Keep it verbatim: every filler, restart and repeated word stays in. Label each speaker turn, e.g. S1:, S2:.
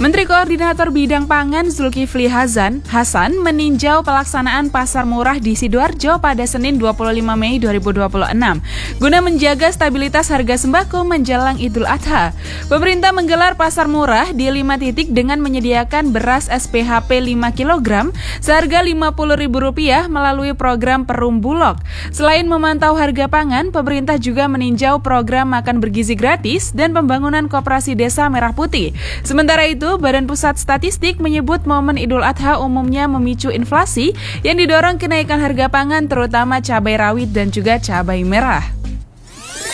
S1: Menteri Koordinator Bidang Pangan Zulkifli Hasan Hasan meninjau pelaksanaan pasar murah di Sidoarjo pada Senin dua puluh lima Mei dua ribu dua puluh enam guna menjaga stabilitas harga sembako menjelang Idul Adha. Pemerintah menggelar pasar murah di lima titik dengan menyediakan beras S P H P lima kilogram seharga lima puluh ribu rupiah melalui program Perum Bulog. Selain memantau harga pangan, pemerintah juga meninjau program makan bergizi gratis dan pembangunan koperasi desa Merah Putih. Sementara itu, Badan Pusat Statistik menyebut momen Idul Adha umumnya memicu inflasi yang didorong kenaikan harga pangan terutama cabai rawit dan juga cabai merah.